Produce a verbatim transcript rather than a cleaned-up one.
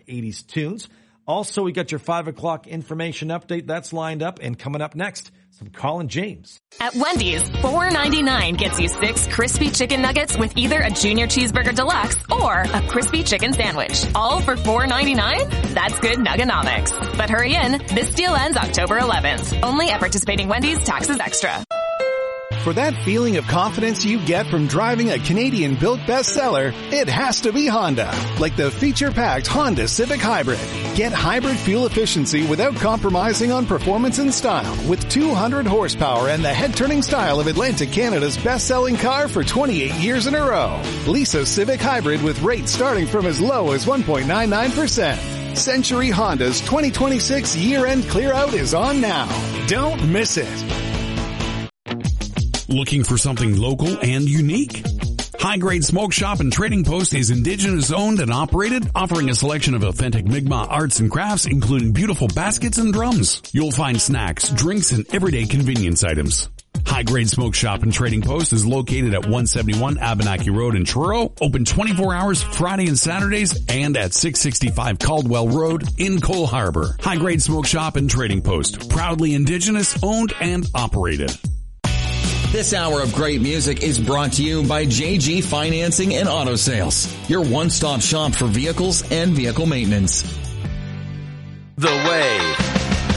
eighties tunes. Also, we got your five o'clock information update. That's lined up. And coming up next, some Colin James. At Wendy's, four ninety-nine gets you six crispy chicken nuggets with either a junior cheeseburger deluxe or a crispy chicken sandwich. All for four ninety-nine? That's good nugganomics. But hurry in. This deal ends October eleventh. Only at participating Wendy's, taxes extra. For that feeling of confidence you get from driving a Canadian-built bestseller, it has to be Honda. Like the feature-packed Honda Civic Hybrid. Get hybrid fuel efficiency without compromising on performance and style with two hundred horsepower and the head-turning style of Atlantic Canada's best-selling car for twenty-eight years in a row. Lease a Civic Hybrid with rates starting from as low as one point nine nine percent. Century Honda's twenty twenty-six year-end clear-out is on now. Don't miss it. Looking for something local and unique? High Grade Smoke Shop and Trading Post is Indigenous owned and operated, offering a selection of authentic Mi'kmaq arts and crafts, including beautiful baskets and drums. You'll find snacks, drinks, and everyday convenience items. High Grade Smoke Shop and Trading Post is located at one seventy-one Abenaki Road in Truro, open twenty-four hours Friday and Saturdays, and at six sixty-five Caldwell Road in Cole Harbour. High Grade Smoke Shop and Trading Post, proudly Indigenous owned and operated. This hour of great music is brought to you by J G Financing and Auto Sales, your one-stop shop for vehicles and vehicle maintenance. The Wave.